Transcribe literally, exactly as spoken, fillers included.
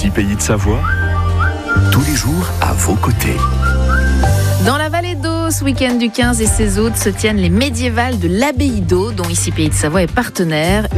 Ici Pays de Savoie, tous les jours à vos côtés. Dans la vallée d'Eau, ce week-end du quinze et seize août, se tiennent les médiévales de l'abbaye d'Eau, dont Ici Pays de Savoie est partenaire.